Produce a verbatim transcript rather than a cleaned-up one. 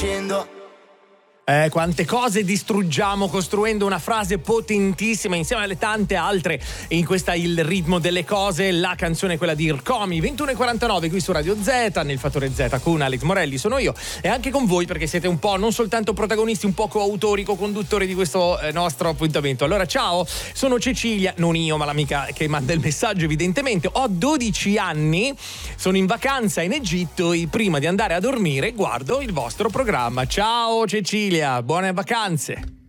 facendo. Eh, quante cose distruggiamo costruendo una frase potentissima insieme alle tante altre in questa Il ritmo delle cose. La canzone è quella di Ircomi. Ventuno e quarantanove qui su Radio Z, nel Fattore Z con Alex Morelli sono io, e anche con voi, perché siete un po' non soltanto protagonisti, un po' coautori, co-conduttori di questo eh, nostro appuntamento. Allora ciao, sono Cecilia, non io ma l'amica che manda il messaggio evidentemente. Ho dodici anni, sono in vacanza in Egitto e prima di andare a dormire guardo il vostro programma. Ciao Cecilia, buone vacanze.